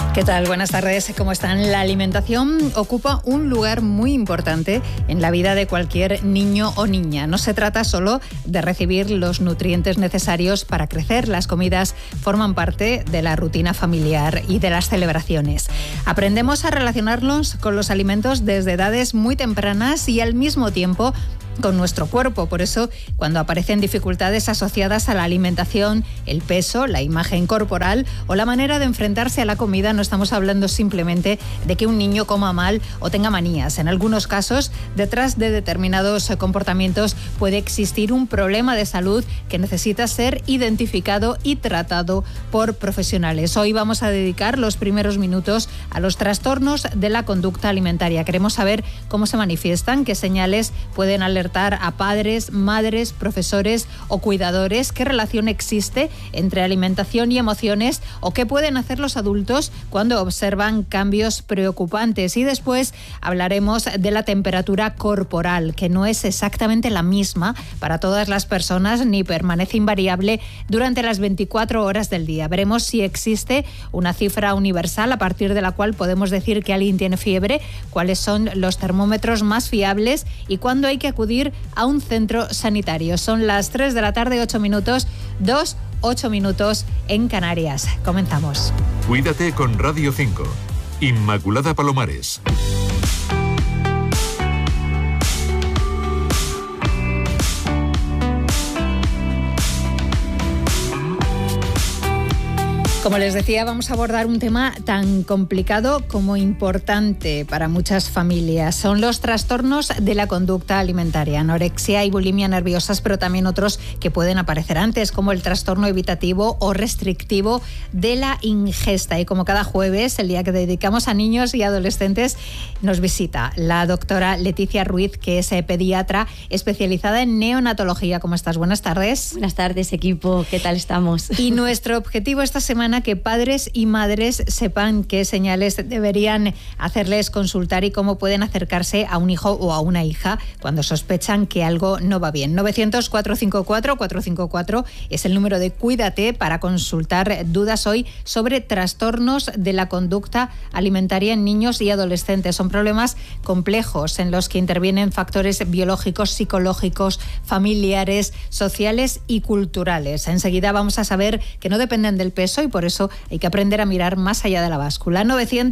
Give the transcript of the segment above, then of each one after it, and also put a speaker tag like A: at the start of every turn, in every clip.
A: ¿Qué tal? Buenas tardes. ¿Cómo están? La alimentación ocupa un lugar muy importante en la vida de cualquier niño o niña. No se trata solo de recibir los nutrientes necesarios para crecer. Las comidas forman parte de la rutina familiar y de las celebraciones. Aprendemos a relacionarnos con los alimentos desde edades muy tempranas y al mismo tiempo con nuestro cuerpo. Por eso, cuando aparecen dificultades asociadas a la alimentación, el peso, la imagen corporal o la manera de enfrentarse a la comida, no estamos hablando simplemente de que un niño coma mal o tenga manías. En algunos casos, detrás de determinados comportamientos puede existir un problema de salud que necesita ser identificado y tratado por profesionales. Hoy vamos a dedicar los primeros minutos a los trastornos de la conducta alimentaria. Queremos saber cómo se manifiestan, qué señales pueden alertar a padres, madres, profesores o cuidadores, qué relación existe entre alimentación y emociones o qué pueden hacer los adultos cuando observan cambios preocupantes. Y después hablaremos de la temperatura corporal, que no es exactamente la misma para todas las personas ni permanece invariable durante las 24 horas del día. Veremos si existe una cifra universal a partir de la cual podemos decir que alguien tiene fiebre, cuáles son los termómetros más fiables y cuándo hay que acudir a un centro sanitario. Son las 3 de la tarde, 8 minutos, 8 minutos en Canarias. Comenzamos.
B: Cuídate con Radio 5. Inmaculada Palomares.
A: Como les decía, vamos a abordar un tema tan complicado como importante para muchas familias. Son los trastornos de la conducta alimentaria, anorexia y bulimia nerviosas, pero también otros que pueden aparecer antes, como el trastorno evitativo o restrictivo de la ingesta. Y como cada jueves, el día que dedicamos a niños y adolescentes, nos visita la doctora Leticia Ruiz, que es pediatra especializada en neonatología. ¿Cómo estás? Buenas tardes.
C: Buenas tardes, equipo. ¿Qué tal estamos?
A: Y nuestro objetivo esta semana, que padres y madres sepan qué señales deberían hacerles consultar y cómo pueden acercarse a un hijo o a una hija cuando sospechan que algo no va bien. 900-454-454 es el número de Cuídate para consultar dudas hoy sobre trastornos de la conducta alimentaria en niños y adolescentes. Son problemas complejos en los que intervienen factores biológicos, psicológicos, familiares, sociales y culturales. Enseguida vamos a saber que no dependen del peso y por eso hay que aprender a mirar más allá de la báscula.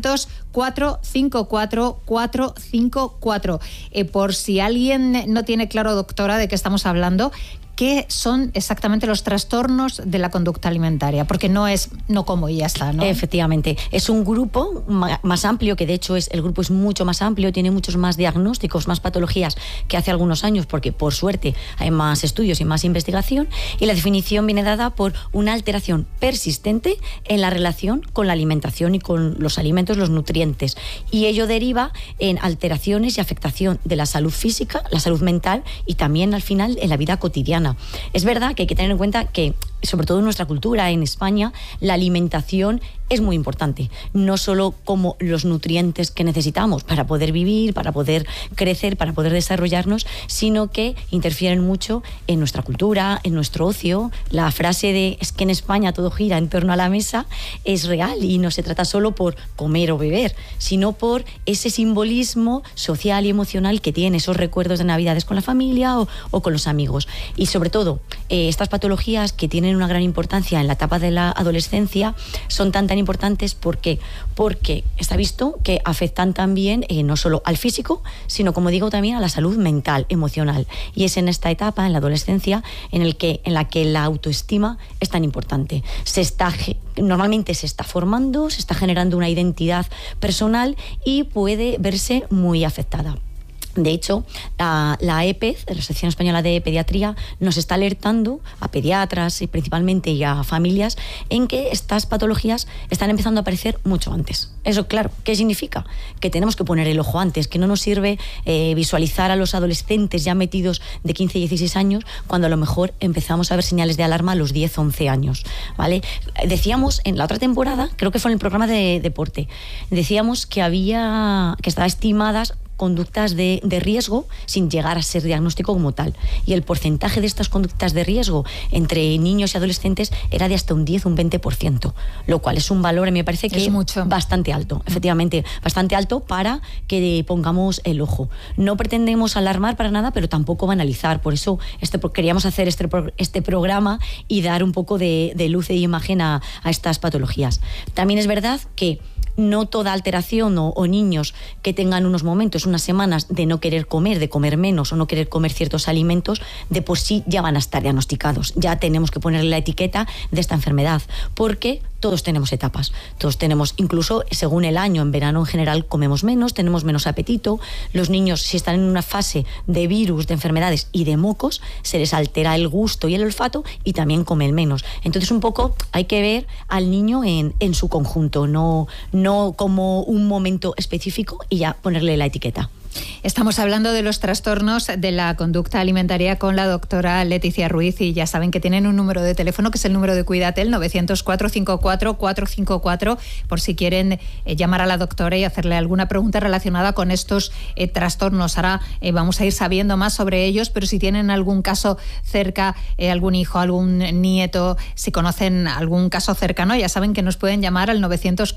A: 900-454-454. Por si alguien no tiene claro, doctora, de qué estamos hablando, ¿qué son exactamente los trastornos de la conducta alimentaria? Porque no es no como y ya está, ¿no?
C: Efectivamente. Es un grupo más amplio, que de hecho el grupo es mucho más amplio, tiene muchos más diagnósticos, más patologías que hace algunos años, porque por suerte hay más estudios y más investigación, y la definición viene dada por una alteración persistente en la relación con la alimentación y con los alimentos, los nutrientes. Y ello deriva en alteraciones y afectación de la salud física, la salud mental y también al final en la vida cotidiana. Es verdad que hay que tener en cuenta que, sobre todo en nuestra cultura, en España, la alimentación es muy importante. No solo como los nutrientes que necesitamos para poder vivir, para poder crecer, para poder desarrollarnos, sino que interfieren mucho en nuestra cultura, en nuestro ocio. La frase de es que en España todo gira en torno a la mesa es real y no se trata solo por comer o beber, sino por ese simbolismo social y emocional que tiene esos recuerdos de Navidades con la familia o con los amigos. Y sobre todo, estas patologías que tienen una gran importancia en la etapa de la adolescencia son tan importantes porque está visto que afectan también no solo al físico, sino, como digo, también a la salud mental, emocional. Y es en esta etapa, en la adolescencia, en la que la autoestima es tan importante. Normalmente se está formando, se está generando una identidad personal y puede verse muy afectada. De hecho, la EPED, la Asociación Española de Pediatría, nos está alertando a pediatras y principalmente y a familias en que estas patologías están empezando a aparecer mucho antes. Eso, claro, ¿qué significa? Que tenemos que poner el ojo antes, que no nos sirve visualizar a los adolescentes ya metidos de 15 y 16 años cuando a lo mejor empezamos a ver señales de alarma a los 10, 11 años, ¿vale? Decíamos en la otra temporada, creo que fue en el programa de deporte, decíamos que estaba estimadas conductas de riesgo sin llegar a ser diagnóstico como tal. Y el porcentaje de estas conductas de riesgo entre niños y adolescentes era de hasta un 10 o un 20%, lo cual es un valor, me parece que
A: es mucho.
C: Bastante alto, efectivamente, bastante alto para que pongamos el ojo. No pretendemos alarmar para nada, pero tampoco banalizar. Por eso queríamos hacer este programa y dar un poco de luz e imagen a estas patologías. También es verdad que no toda alteración o niños que tengan unos momentos, unas semanas de no querer comer, de comer menos o no querer comer ciertos alimentos, de por sí ya van a estar diagnosticados. Ya tenemos que ponerle la etiqueta de esta enfermedad, porque todos tenemos etapas. Todos tenemos, incluso según el año, en verano en general comemos menos, tenemos menos apetito. Los niños, si están en una fase de virus, de enfermedades y de mocos, se les altera el gusto y el olfato y también comen menos. Entonces un poco hay que ver al niño en su conjunto, no como un momento específico y ya ponerle la etiqueta.
A: Estamos hablando de los trastornos de la conducta alimentaria con la doctora Leticia Ruiz y ya saben que tienen un número de teléfono que es el número de Cuidatel, 900-454-454, por si quieren llamar a la doctora y hacerle alguna pregunta relacionada con estos trastornos. Ahora vamos a ir sabiendo más sobre ellos, pero si tienen algún caso cerca, algún hijo, algún nieto, si conocen algún caso cercano, ya saben que nos pueden llamar al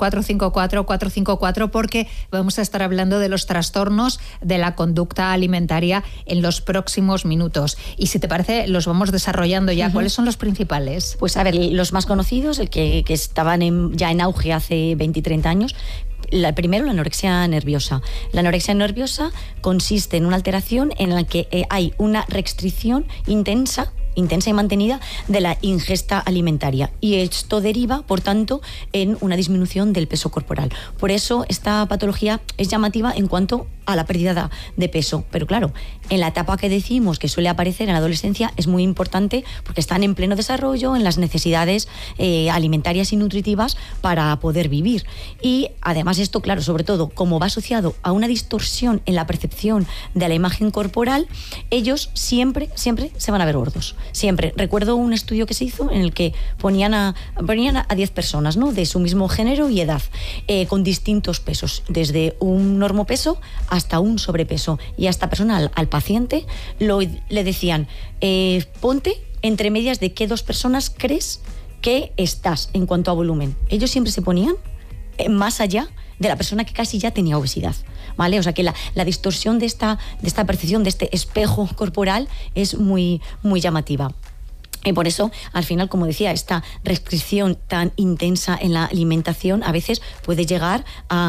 A: 900-454-454 porque vamos a estar hablando de los trastornos de la conducta alimentaria en los próximos minutos. Y si te parece, los vamos desarrollando ya. ¿Cuáles son los principales?
C: Pues a ver, los más conocidos, el que estaban ya en auge hace 20 y 30 años. Primero, la anorexia nerviosa. La anorexia nerviosa consiste en una alteración en la que hay una restricción intensa y mantenida de la ingesta alimentaria, y esto deriva, por tanto, en una disminución del peso corporal. Por eso esta patología es llamativa en cuanto a la pérdida de peso, pero claro, en la etapa que decimos que suele aparecer en la adolescencia es muy importante porque están en pleno desarrollo en las necesidades alimentarias y nutritivas para poder vivir. Y además esto, claro, sobre todo como va asociado a una distorsión en la percepción de la imagen corporal, ellos siempre se van a ver gordos. Siempre. Recuerdo un estudio que se hizo en el que ponían a 10 personas, ¿no?, de su mismo género y edad, con distintos pesos, desde un normopeso hasta un sobrepeso. Y a esta persona, al paciente, le decían, ponte entre medias de qué dos personas crees que estás en cuanto a volumen. Ellos siempre se ponían más allá de la persona que casi ya tenía obesidad, ¿vale? O sea que la distorsión de esta percepción, de este espejo corporal, es muy, muy llamativa. Y por eso, al final, como decía, esta restricción tan intensa en la alimentación a veces puede llegar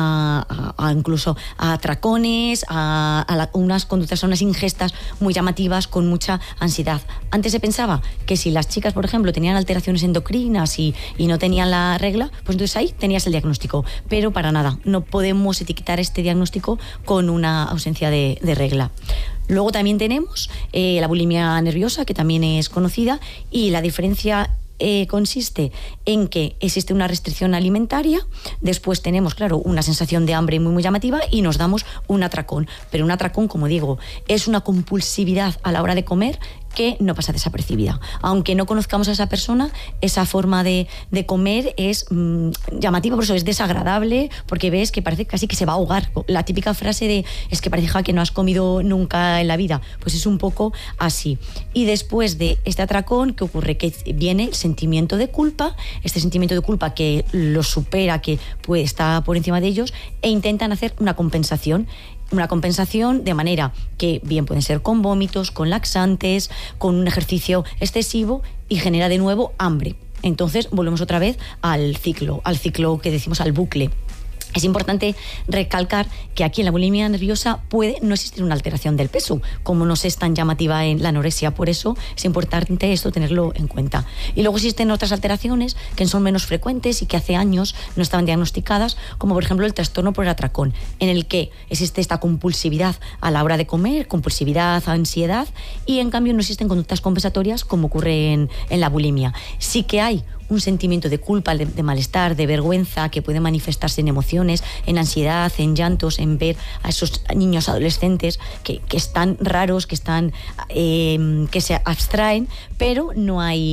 C: a incluso a atracones, a unas conductas, a unas ingestas muy llamativas con mucha ansiedad. Antes se pensaba que si las chicas, por ejemplo, tenían alteraciones endocrinas y no tenían la regla, pues entonces ahí tenías el diagnóstico. Pero para nada, no podemos etiquetar este diagnóstico con una ausencia de regla. Luego también tenemos la bulimia nerviosa, que también es conocida, y la diferencia consiste en que existe una restricción alimentaria, después tenemos, claro, una sensación de hambre muy, muy llamativa y nos damos un atracón. Pero un atracón, como digo, es una compulsividad a la hora de comer que no pasa desapercibida. Aunque no conozcamos a esa persona, esa forma de comer es llamativa, por eso es desagradable, porque ves que parece casi que se va a ahogar. La típica frase de, es que parece que no has comido nunca en la vida, pues es un poco así. Y después de este atracón, ¿qué ocurre? Que viene el sentimiento de culpa, este sentimiento de culpa que los supera, que está por encima de ellos, e intentan hacer una compensación de manera que bien pueden ser con vómitos, con laxantes, con un ejercicio excesivo, y genera de nuevo hambre. Entonces volvemos otra vez al ciclo que decimos, al bucle. Es importante recalcar que aquí en la bulimia nerviosa puede no existir una alteración del peso, como no es tan llamativa en la anorexia. Por eso es importante esto tenerlo en cuenta. Y luego existen otras alteraciones que son menos frecuentes y que hace años no estaban diagnosticadas, como por ejemplo el trastorno por el atracón, en el que existe esta compulsividad a la hora de comer, compulsividad, ansiedad, y en cambio no existen conductas compensatorias como ocurre en la bulimia. Sí que hay un sentimiento de culpa, de malestar, de vergüenza, que puede manifestarse en emociones, en ansiedad, en llantos, en ver a esos niños adolescentes que están raros, que se abstraen, pero no hay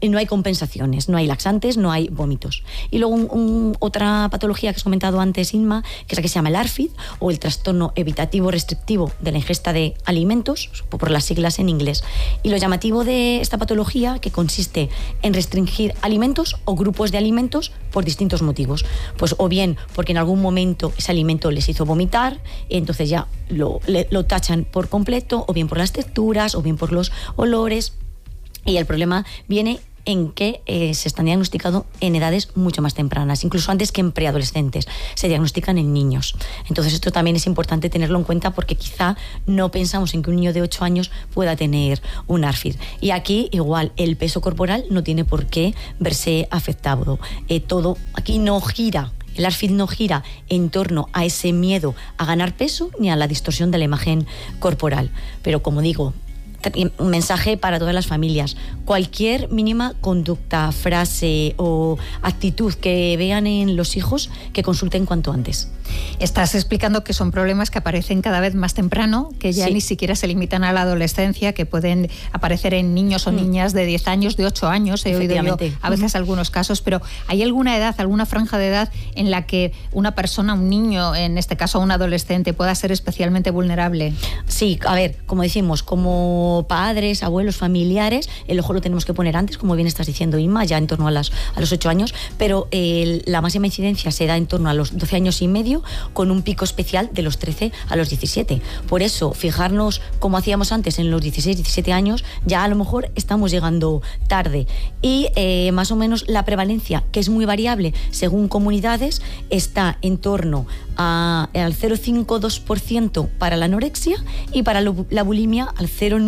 C: no hay compensaciones, no hay laxantes, no hay vómitos. Y luego otra patología que has comentado antes, Inma, que es la que se llama el ARFID, o el trastorno evitativo restrictivo de la ingesta de alimentos, por las siglas en inglés. Y lo llamativo de esta patología, que consiste en restringir alimentos o grupos de alimentos por distintos motivos. Pues o bien porque en algún momento ese alimento les hizo vomitar, y entonces ya lo tachan por completo, o bien por las texturas, o bien por los olores. Y el problema viene en que se están diagnosticando en edades mucho más tempranas, incluso antes que en preadolescentes, se diagnostican en niños. Entonces esto también es importante tenerlo en cuenta, porque quizá no pensamos en que un niño de 8 años pueda tener un ARFID. Y aquí igual el peso corporal no tiene por qué verse afectado. Todo aquí no gira. El ARFID no gira en torno a ese miedo a ganar peso ni a la distorsión de la imagen corporal. Pero como digo, un mensaje para todas las familias: cualquier mínima conducta, frase o actitud que vean en los hijos, que consulten cuanto antes.
A: Estás explicando que son problemas que aparecen cada vez más temprano, que ya ni siquiera se limitan a la adolescencia, que pueden aparecer en niños o niñas de 10 años, de 8 años, he oído yo a veces algunos casos, pero ¿hay alguna edad, alguna franja de edad en la que una persona, un niño, en este caso un adolescente, pueda ser especialmente vulnerable? Sí, a ver, como decimos, como padres, abuelos, familiares, el ojo lo tenemos que poner antes, como bien estás diciendo, Inma, ya en torno a los 8 años, pero la máxima incidencia se da en torno a los 12 años y medio, con un pico especial de los 13 a los 17. Por eso, fijarnos como hacíamos antes en los 16, 17 años, ya a lo mejor estamos llegando tarde. Y más o menos la prevalencia, que es muy variable según comunidades, está en torno al 0,52% para la anorexia y para la bulimia al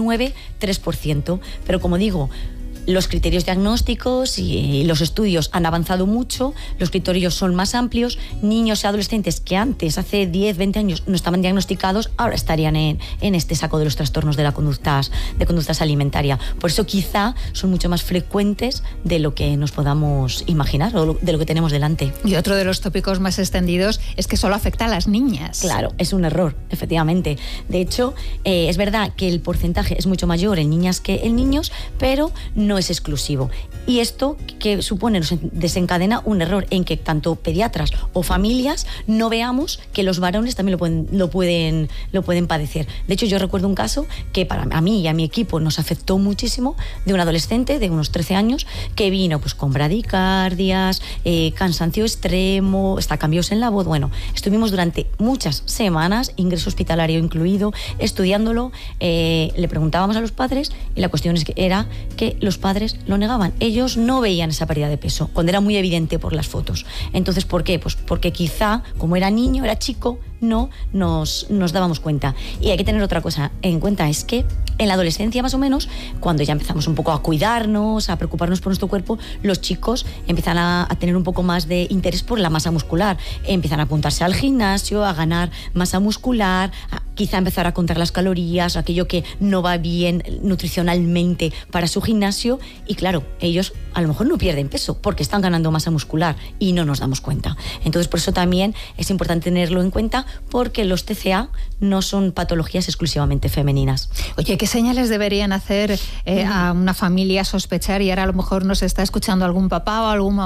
A: 0,93%. Pero como digo, los criterios diagnósticos y los estudios han avanzado mucho, los criterios son más amplios. Niños y adolescentes que antes, hace 10, 20 años, no estaban diagnosticados, ahora estarían en este saco de los trastornos de conductas alimentaria. Por eso quizá son mucho más frecuentes de lo que nos podamos imaginar o de lo que tenemos delante. Y otro de los tópicos más extendidos es que solo afecta a las niñas. Claro, es un error, efectivamente. De hecho, es verdad que el porcentaje es mucho mayor en niñas que en niños, pero no es exclusivo. Y esto que supone, nos desencadena un error en que tanto pediatras o familias no veamos que los varones también lo pueden padecer. De hecho, yo recuerdo un caso que a mí y a mi equipo nos afectó muchísimo, de un adolescente de unos 13 años que vino pues con bradicardias, cansancio extremo, hasta cambios en la voz. Bueno, estuvimos durante muchas semanas, ingreso hospitalario incluido, estudiándolo. Le preguntábamos a los padres y la cuestión era que los padres lo negaban. Ellos no veían esa pérdida de peso, cuando era muy evidente por las fotos. Entonces, ¿por qué? Pues porque quizá, como era niño, era chico, no nos dábamos cuenta. Y hay que tener otra cosa en cuenta, es que en la adolescencia más o menos, cuando ya empezamos un poco a cuidarnos, a preocuparnos por nuestro cuerpo, los chicos empiezan a tener un poco más de interés por la masa muscular, empiezan a apuntarse al gimnasio, a ganar masa muscular, quizá empezar a contar las calorías, aquello que no va bien nutricionalmente para su gimnasio, y claro, ellos a lo mejor no pierden peso porque están ganando masa muscular y no nos damos cuenta. Entonces, por eso también es importante tenerlo en cuenta, porque los TCA no son patologías exclusivamente femeninas. Oye, ¿qué señales deberían hacer a una familia sospechar? Y ahora a lo mejor nos está escuchando algún papá o alguna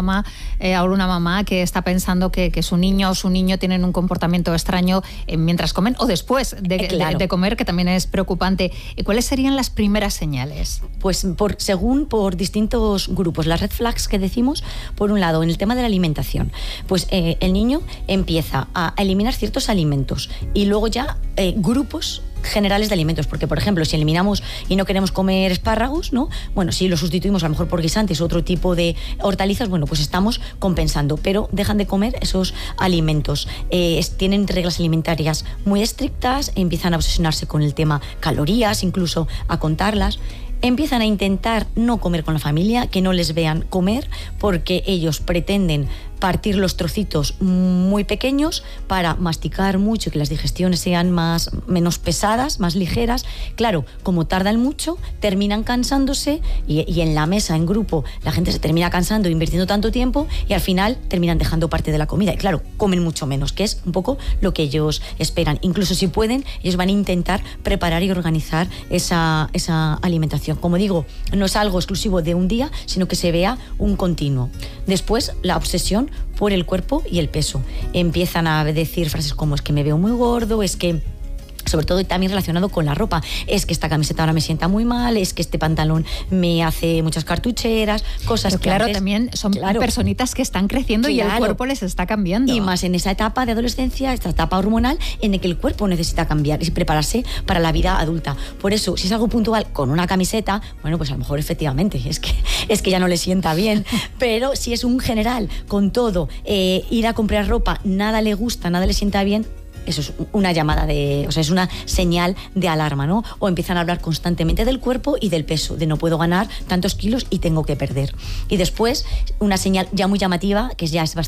A: mamá que está pensando que su niño o su niño tienen un comportamiento extraño mientras comen o después de comer, que también es preocupante. ¿Cuáles serían las primeras señales? Pues según distintos grupos. Las red flags que decimos, por un lado, en el tema de la alimentación, pues el niño empieza a eliminar ciertos alimentos y luego ya grupos generales de alimentos, porque por ejemplo si eliminamos y no queremos comer espárragos, ¿no? Bueno, si lo sustituimos a lo mejor por guisantes o otro tipo de hortalizas, bueno, pues estamos compensando, pero dejan de comer esos alimentos. Tienen reglas alimentarias muy estrictas, empiezan a obsesionarse con el tema calorías, incluso a contarlas. Empiezan a intentar no comer con la familia, que no les vean comer, porque ellos pretenden partir los trocitos muy pequeños para masticar mucho y que las digestiones sean menos pesadas, más ligeras. Claro, como tardan mucho, terminan cansándose y en la mesa, en grupo, la gente se termina cansando, invirtiendo tanto tiempo, y al final terminan dejando parte de la comida. Y claro, comen mucho menos, que es un poco lo que ellos esperan. Incluso si pueden, ellos van a intentar preparar y organizar esa alimentación
C: evolución. Como digo, no es algo exclusivo de un día, sino que se vea un continuo. Después, la obsesión por el cuerpo y el peso. Empiezan a decir frases como es que me veo muy gordo, es que... Sobre todo también relacionado con la ropa. Es que esta camiseta ahora me sienta muy mal, es que este pantalón me hace muchas cartucheras, cosas
A: pero
C: que
A: claro,
C: antes,
A: también son personitas que están creciendo y el cuerpo les está cambiando.
C: Y más en esa etapa de adolescencia, esta etapa hormonal en la que el cuerpo necesita cambiar y prepararse para la vida adulta. Por eso, si es algo puntual con una camiseta, bueno, pues a lo mejor efectivamente es que ya no le sienta bien. Pero si es un general con todo, ir a comprar ropa, nada le gusta, nada le sienta bien, eso es una llamada es una señal de alarma, ¿no? O empiezan a hablar constantemente del cuerpo y del peso, de no puedo ganar tantos kilos y tengo que perder. Y después, una señal ya muy llamativa, que ya es bastante